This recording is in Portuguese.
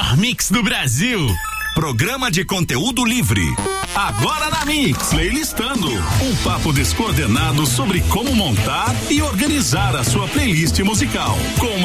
melhor mix do Brasil. Programa de conteúdo livre. Agora na Mix, playlistando. Um papo descoordenado sobre como montar e organizar a sua playlist musical. Com